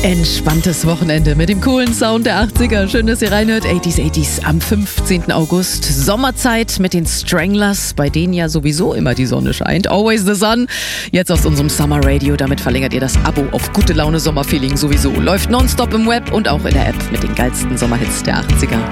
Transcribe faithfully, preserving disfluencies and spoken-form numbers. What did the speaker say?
Entspanntes Wochenende mit dem coolen Sound der achtziger. Schön, dass ihr reinhört. achtziger achtziger am fünfzehnten August. Sommerzeit mit den Stranglers, bei denen ja sowieso immer die Sonne scheint. Always the sun. Jetzt aus unserem Summer Radio. Damit verlängert ihr das Abo auf gute Laune Sommerfeeling sowieso. Läuft nonstop im Web und auch in der App mit den geilsten Sommerhits der achtziger.